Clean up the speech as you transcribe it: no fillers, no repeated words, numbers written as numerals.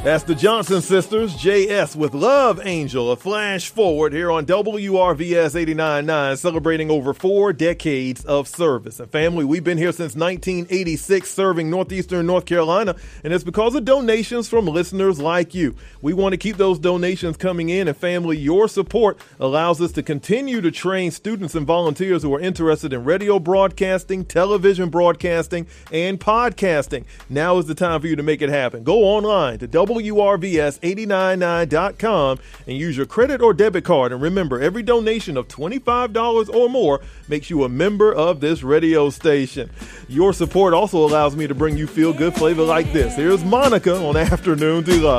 That's the Johnson Sisters, JS with Love Angel, a flash forward here on WRVS 89.9, celebrating over 4 decades of service. And family, we've been here since 1986, serving Northeastern North Carolina, and it's because of donations from listeners like you. We want to keep those donations coming in, and family, your support allows us to continue to train students and volunteers who are interested in radio broadcasting, television broadcasting, and podcasting. Now is the time for you to make it happen. Go online to WRVS899.com and use your credit or debit card. And remember, every donation of $25 or more makes you a member of this radio station. Your support also allows me to bring you feel-good flavor like this. Here's Monica on Afternoon Delight.